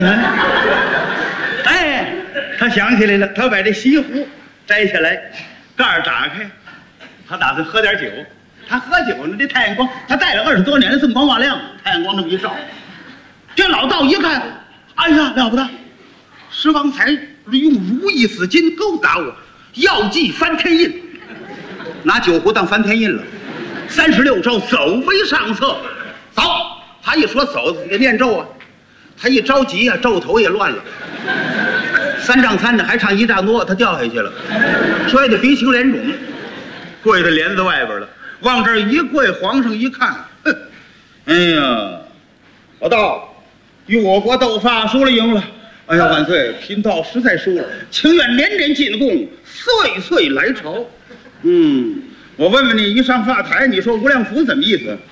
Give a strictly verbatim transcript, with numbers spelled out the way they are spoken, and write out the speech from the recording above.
哎，他想起来了，他把这西湖摘下来，盖儿打开，他打算喝点酒。他喝酒呢，这太阳光，他戴了二十多年的锃光瓦亮，太阳光这么一照，这老道一看，哎呀，了不得！石方才用如意死金勾打我，药剂翻天印，拿酒壶当翻天印了。三十六招，走为上策。走，他一说走，得念咒啊。他一着急啊，咒头也乱了。三丈三的还差一丈多，他掉下去了，摔得鼻青脸肿，跪在帘子外边了。往这儿一跪，皇上一看，哼，哎呀，老道，与我国斗法输了赢了。哎呀，万岁！贫道实在输了，情愿年年进贡，岁岁来朝。嗯，我问问你，一上发台，你说无量福怎么意思？